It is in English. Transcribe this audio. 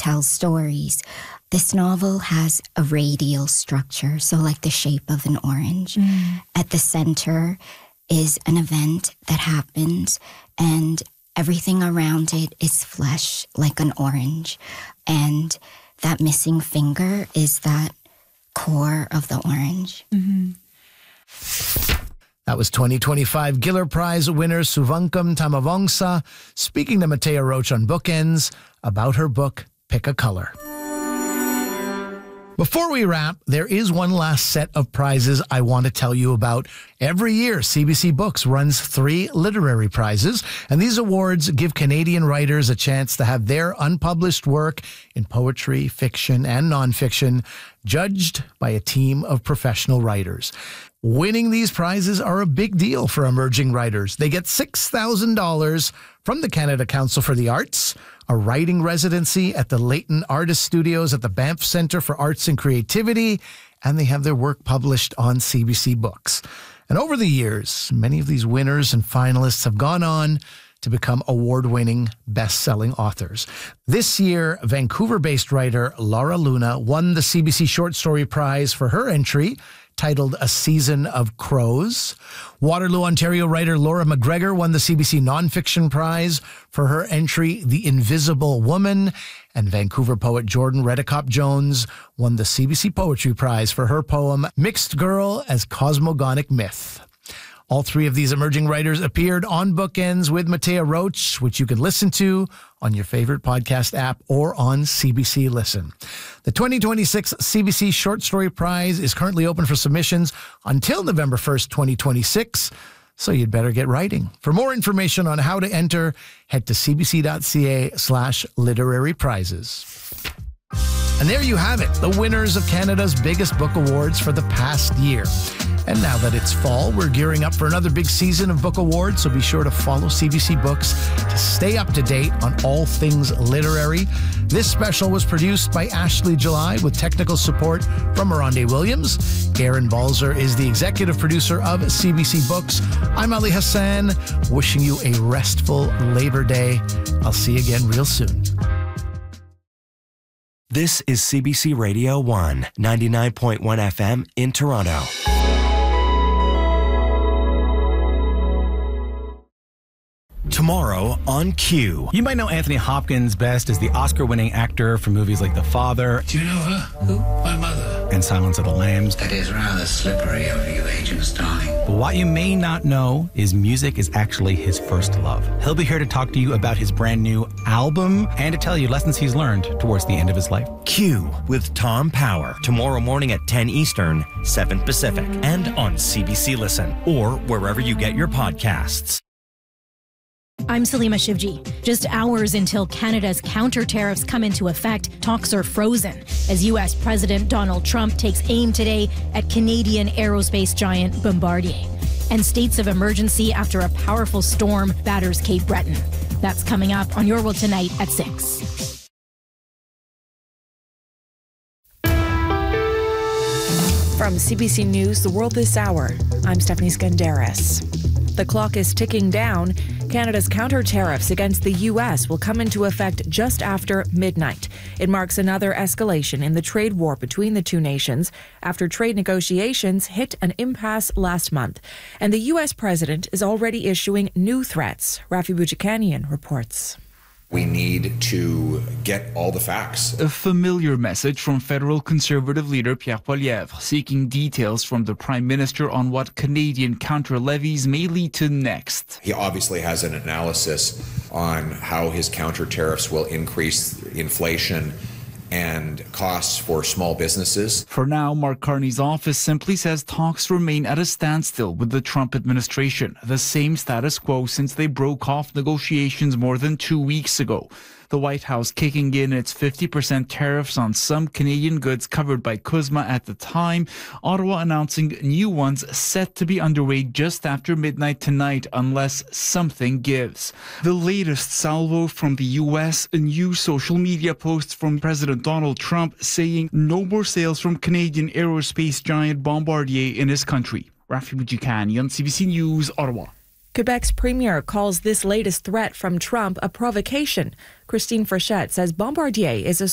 tells stories. This novel has a radial structure, so like the shape of an orange. At the center is an event that happens, and everything around it is flesh, like an orange. And that missing finger is that core of the orange. That was 2025 Giller Prize winner Suvankam Tamavongsa speaking to Matea Roach on Bookends about her book, Pick a Color. Before we wrap, there is one last set of prizes I want to tell you about. Every year, CBC Books runs 3 literary prizes, and these awards give Canadian writers a chance to have their unpublished work in poetry, fiction, and nonfiction judged by a team of professional writers. Winning these prizes are a big deal for emerging writers. They get $6,000 from the Canada Council for the Arts, a writing residency at the Leighton Artist Studios at the Banff Centre for Arts and Creativity, and they have their work published on CBC Books. And over the years, many of these winners and finalists have gone on to become award-winning, best-selling authors. This year, Vancouver-based writer Laura Luna won the CBC Short Story Prize for her entry, titled A Season of Crows. Waterloo, Ontario writer Laura McGregor won the CBC Nonfiction Prize for her entry, The Invisible Woman. And Vancouver poet Jordan Redicop Jones won the CBC Poetry Prize for her poem, Mixed Girl as Cosmogonic Myth. All 3 of these emerging writers appeared on Bookends with Matea Roach, which you can listen to on your favorite podcast app or on CBC Listen. The 2026 CBC Short Story Prize is currently open for submissions until November 1st, 2026, so you'd better get writing. For more information on how to enter, head to cbc.ca/literary prizes. And there you have it, the winners of Canada's biggest book awards for the past year. And now that it's fall, we're gearing up for another big season of book awards, so be sure to follow CBC Books to stay up to date on all things literary. This special was produced by Ashley July with technical support from Mirande Williams. Aaron Balzer is the executive producer of CBC Books. I'm Ali Hassan, wishing you a restful Labor Day. I'll see you again real soon. This is CBC Radio 1, 99.1 FM in Toronto. Tomorrow on Q. You might know Anthony Hopkins best as the Oscar-winning actor for movies like The Father. Do you know her? Who? My mother. And Silence of the Lambs. That is rather slippery over you, Agent Starling. But what you may not know is music is actually his first love. He'll be here to talk to you about his brand new album and to tell you lessons he's learned towards the end of his life. Q with Tom Power. Tomorrow morning at 10 Eastern, 7 Pacific. And on CBC Listen or wherever you get your podcasts. I'm Salima Shivji. Just hours until Canada's counter tariffs come into effect, talks are frozen as U.S. President Donald Trump takes aim today at Canadian aerospace giant Bombardier. And states of emergency after a powerful storm batters Cape Breton. That's coming up on Your World Tonight at 6. From CBC News, The World This Hour, I'm Stephanie Skandaris. The clock is ticking down. Canada's counter tariffs against the U.S. will come into effect just after midnight. It marks another escalation in the trade war between the two nations after trade negotiations hit an impasse last month. And the U.S. president is already issuing new threats. Rafi Boudjikanian reports. We need to get all the facts. A familiar message from federal Conservative leader Pierre Poilievre, seeking details from the Prime Minister on what Canadian counter-levies may lead to next. He obviously has an analysis on how his counter tariffs will increase inflation and costs for small businesses. For now, Mark Carney's office simply says talks remain at a standstill with the Trump administration, the same status quo since they broke off negotiations more than 2 weeks ago. The White House kicking in its 50% tariffs on some Canadian goods covered by CUSMA at the time, Ottawa announcing new ones set to be underway just after midnight tonight unless something gives. The latest salvo from the U.S., a new social media post from President Donald Trump saying no more sales from Canadian aerospace giant Bombardier in his country. Rafi Boudjikanian, CBC News, Ottawa. Quebec's premier calls this latest threat from Trump a provocation. Christine Frechette says Bombardier is a